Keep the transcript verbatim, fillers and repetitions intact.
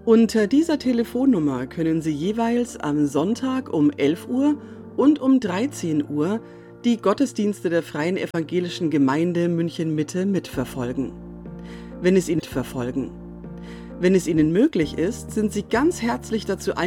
Unter dieser Telefonnummer können Sie jeweils am Sonntag um elf Uhr und um dreizehn Uhr die Gottesdienste der Freien Evangelischen Gemeinde München-Mitte mitverfolgen. Wenn es Ihnen verfolgen. Wenn es Ihnen möglich ist, sind Sie ganz herzlich dazu